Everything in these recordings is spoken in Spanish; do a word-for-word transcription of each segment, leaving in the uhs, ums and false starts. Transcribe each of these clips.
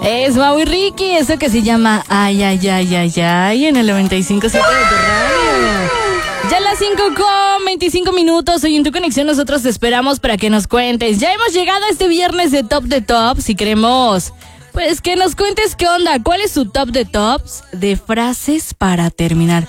Es Mau y Ricky, eso que se llama Ay, ay, ay, ay, ay, en el noventa y cinco punto siete de tu radio. Ya a las cinco con veinticinco minutos, hoy en Tu Conexión nosotros te esperamos para que nos cuentes. Ya hemos llegado a este viernes de Top de Top, si queremos, pues que nos cuentes qué onda, cuál es tu top de tops de frases para terminar.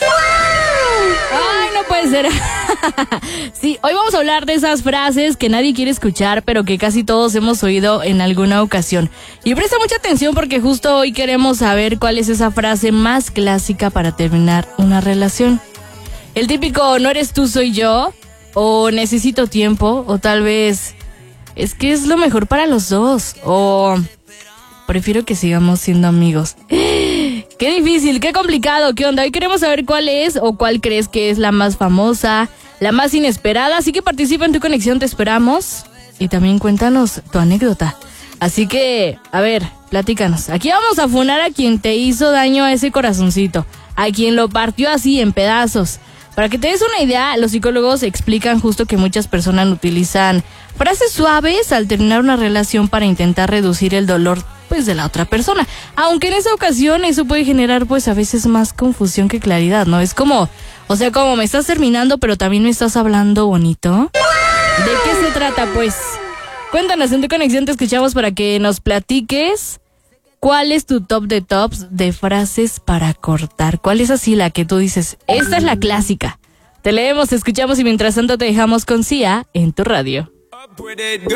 Ay, no puede ser. Sí, hoy vamos a hablar de esas frases que nadie quiere escuchar, pero que casi todos hemos oído en alguna ocasión. Y presta mucha atención porque justo hoy queremos saber cuál es esa frase más clásica para terminar una relación. El típico no eres tú, soy yo, o necesito tiempo, o tal vez es que es lo mejor para los dos, o prefiero que sigamos siendo amigos. Qué difícil, qué complicado, qué onda. Hoy queremos saber cuál es o cuál crees que es la más famosa, la más inesperada. Así que participa en Tu Conexión, te esperamos. Y también cuéntanos tu anécdota. Así que, a ver, platícanos. Aquí vamos a funar a quien te hizo daño a ese corazoncito, a quien lo partió así en pedazos. Para que te des una idea, los psicólogos explican justo que muchas personas utilizan frases suaves al terminar una relación para intentar reducir el dolor pues de la otra persona, aunque en esa ocasión eso puede generar pues a veces más confusión que claridad, ¿no? Es como, o sea, como me estás terminando pero también me estás hablando bonito. ¿De qué se trata pues? Cuéntanos en Tu Conexión, te escuchamos para que nos platiques cuál es tu top de tops de frases para cortar, cuál es así la que tú dices, esta es la clásica. Te leemos, te escuchamos y mientras tanto te dejamos con Sia en tu radio.